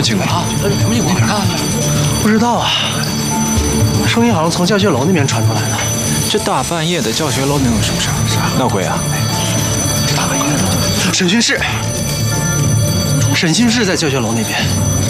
么情况啊？ 什么情况？看看。 不知道啊，声音好像从教学楼那边传出来的。 这大半夜的教学楼能有什么事儿？闹鬼啊？ 大半夜的。审讯室在教学楼那边。